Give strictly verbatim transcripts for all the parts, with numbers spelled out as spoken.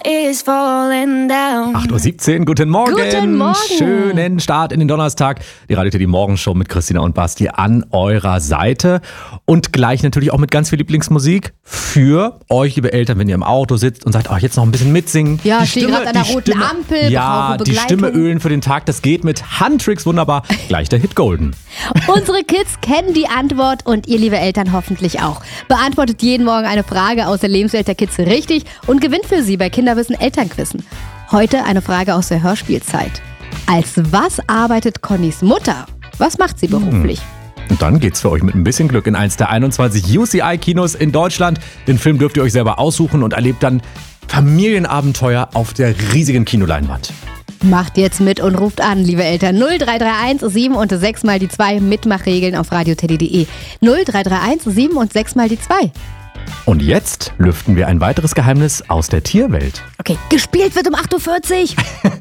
is falling down. acht Uhr siebzehn, guten Morgen. Guten Morgen. Schönen Start in den Donnerstag. Die Radio Teddy Morgenshow mit Christina und Basti an eurer Seite. Und gleich natürlich auch mit ganz viel Lieblingsmusik für euch, liebe Eltern, wenn ihr im Auto sitzt und sagt, oh, jetzt noch ein bisschen mitsingen. Ja, die stehe Stimme, gerade an der die roten Stimme, Ampel, ja, brauche die Begleitung. Stimme ölen für den Tag, das geht mit Handtricks wunderbar. Gleich der Hit Golden. Unsere Kids kennen die Antwort und ihr, liebe Eltern, hoffentlich auch. Beantwortet jeden Morgen eine Frage aus der Lebenswelt der Kids richtig und gewinnt für sie bei Kinderwissen Elternquizzen. Heute eine Frage aus der Hörspielzeit. Als was arbeitet Connys Mutter? Was macht sie beruflich? Hm. Und dann geht's für euch mit ein bisschen Glück in eins der einundzwanzig U C I-Kinos in Deutschland. Den Film dürft ihr euch selber aussuchen und erlebt dann Familienabenteuer auf der riesigen Kinoleinwand. Macht jetzt mit und ruft an, liebe Eltern. null drei drei eins sieben und sechs mal die zwei. Mitmachregeln auf radioteddy punkt de. null drei drei eins sieben und sechs mal die zwei. Und jetzt lüften wir ein weiteres Geheimnis aus der Tierwelt. Okay, gespielt wird um acht Uhr vierzig.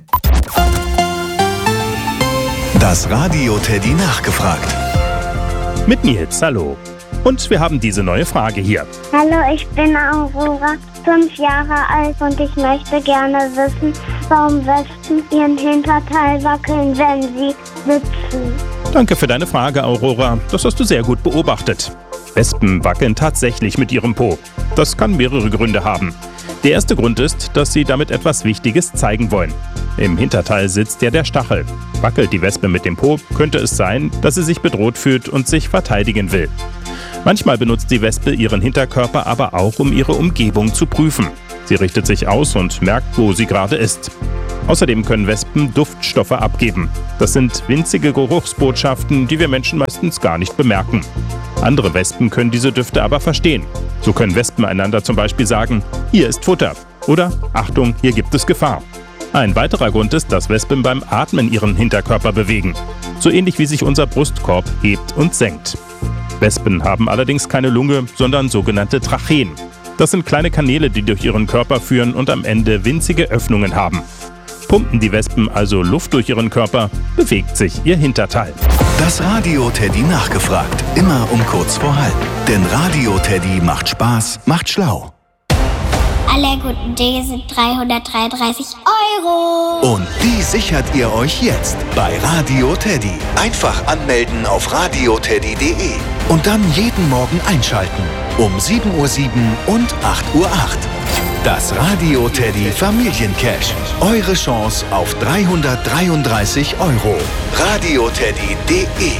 Das Radio Teddy nachgefragt. Mit Nils, hallo. Und wir haben diese neue Frage hier. Hallo, ich bin Aurora, fünf Jahre alt und ich möchte gerne wissen, warum Wespen ihren Hinterteil wackeln, wenn sie sitzen. Danke für deine Frage, Aurora. Das hast du sehr gut beobachtet. Wespen wackeln tatsächlich mit ihrem Po. Das kann mehrere Gründe haben. Der erste Grund ist, dass sie damit etwas Wichtiges zeigen wollen. Im Hinterteil sitzt ja der Stachel. Wackelt die Wespe mit dem Po, könnte es sein, dass sie sich bedroht fühlt und sich verteidigen will. Manchmal benutzt die Wespe ihren Hinterkörper aber auch, um ihre Umgebung zu prüfen. Sie richtet sich aus und merkt, wo sie gerade ist. Außerdem können Wespen Duftstoffe abgeben. Das sind winzige Geruchsbotschaften, die wir Menschen meistens gar nicht bemerken. Andere Wespen können diese Düfte aber verstehen. So können Wespen einander zum Beispiel sagen, hier ist Futter oder Achtung, hier gibt es Gefahr. Ein weiterer Grund ist, dass Wespen beim Atmen ihren Hinterkörper bewegen. So ähnlich wie sich unser Brustkorb hebt und senkt. Wespen haben allerdings keine Lunge, sondern sogenannte Tracheen. Das sind kleine Kanäle, die durch ihren Körper führen und am Ende winzige Öffnungen haben. Pumpen die Wespen also Luft durch ihren Körper, bewegt sich ihr Hinterteil. Das Radio Teddy nachgefragt. Immer um kurz vor halb. Denn Radio Teddy macht Spaß, macht schlau. Alle guten Dinge sind dreihundertdreiunddreißig Euro. Und die sichert ihr euch jetzt bei Radio Teddy. Einfach anmelden auf radioteddy punkt de und dann jeden Morgen einschalten. Um sieben Uhr sieben und acht Uhr acht. Das Radio Teddy Familiencash. Eure Chance auf dreihundertdreiunddreißig Euro. radioteddy punkt de.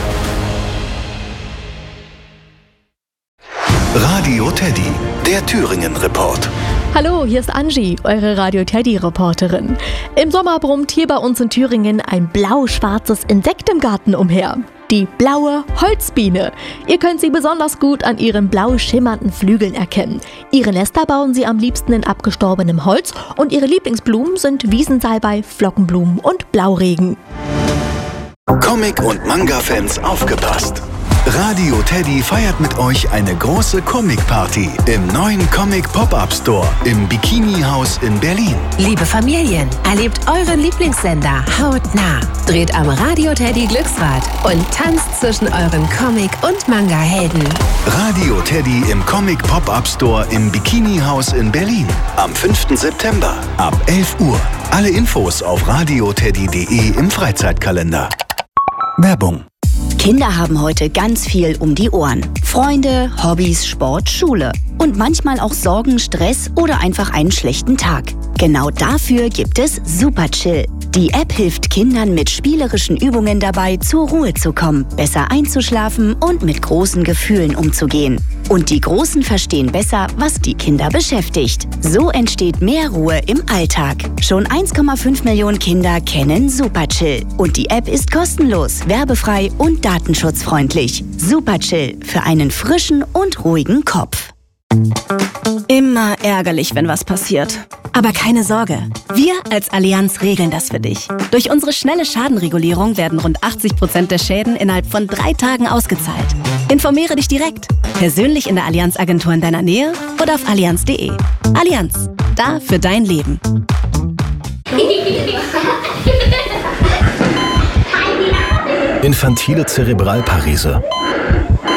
Radio Teddy, der Thüringen-Report. Hallo, hier ist Angie, eure Radio-Teddy-Reporterin. Im Sommer brummt hier bei uns in Thüringen ein blau-schwarzes Insekt im Garten umher. Die blaue Holzbiene. Ihr könnt sie besonders gut an ihren blau schimmernden Flügeln erkennen. Ihre Nester bauen sie am liebsten in abgestorbenem Holz und ihre Lieblingsblumen sind Wiesensalbei, Flockenblumen und Blauregen. Comic- und Manga-Fans aufgepasst! Radio Teddy feiert mit euch eine große Comic-Party im neuen Comic-Pop-Up-Store im Bikini-Haus in Berlin. Liebe Familien, erlebt euren Lieblingssender hautnah. Dreht am Radio Teddy Glücksrad und tanzt zwischen euren Comic- und Manga-Helden. Radio Teddy im Comic-Pop-Up-Store im Bikini-Haus in Berlin am fünften September ab elf Uhr. Alle Infos auf radioteddy punkt de im Freizeitkalender. Werbung. Kinder haben heute ganz viel um die Ohren. Freunde, Hobbys, Sport, Schule. Und manchmal auch Sorgen, Stress oder einfach einen schlechten Tag. Genau dafür gibt es Super Chill. Die App hilft Kindern mit spielerischen Übungen dabei, zur Ruhe zu kommen, besser einzuschlafen und mit großen Gefühlen umzugehen. Und die Großen verstehen besser, was die Kinder beschäftigt. So entsteht mehr Ruhe im Alltag. Schon eins Komma fünf Millionen Kinder kennen Super Chill. Und die App ist kostenlos, werbefrei und datenschutzfreundlich. Super Chill für einen frischen und ruhigen Kopf. Immer ärgerlich, wenn was passiert. Aber keine Sorge, wir als Allianz regeln das für dich. Durch unsere schnelle Schadenregulierung werden rund achtzig Prozent der Schäden innerhalb von drei Tagen ausgezahlt. Informiere dich direkt, persönlich in der Allianz-Agentur in deiner Nähe oder auf allianz punkt de. Allianz, da für dein Leben. Infantile Zerebralparese,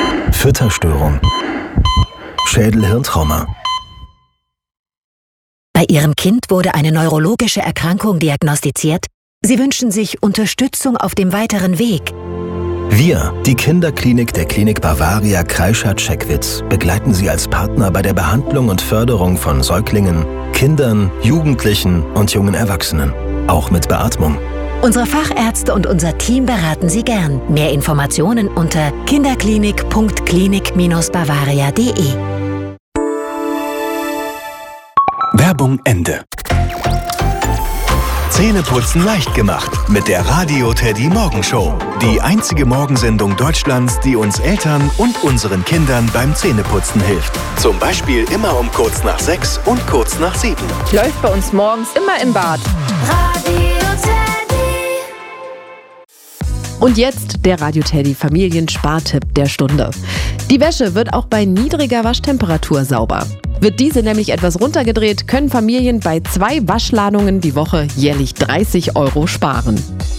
Fütterstörung, Schädel-Hirntrauma. Bei Ihrem Kind wurde eine neurologische Erkrankung diagnostiziert? Sie wünschen sich Unterstützung auf dem weiteren Weg. Wir, die Kinderklinik der Klinik Bavaria Kreischer-Checkwitz, begleiten Sie als Partner bei der Behandlung und Förderung von Säuglingen, Kindern, Jugendlichen und jungen Erwachsenen, auch mit Beatmung. Unsere Fachärzte und unser Team beraten Sie gern. Mehr Informationen unter kinderklinik punkt klinik Bindestrich bavaria punkt de. Werbung Ende. Zähneputzen leicht gemacht mit der Radio Teddy Morgenshow. Die einzige Morgensendung Deutschlands, die uns Eltern und unseren Kindern beim Zähneputzen hilft. Zum Beispiel immer um kurz nach sechs und kurz nach sieben. Läuft bei uns morgens immer im Bad. Radio Teddy. Und jetzt der Radio Teddy Familienspartipp der Stunde. Die Wäsche wird auch bei niedriger Waschtemperatur sauber. Wird diese nämlich etwas runtergedreht, können Familien bei zwei Waschladungen die Woche jährlich dreißig Euro sparen.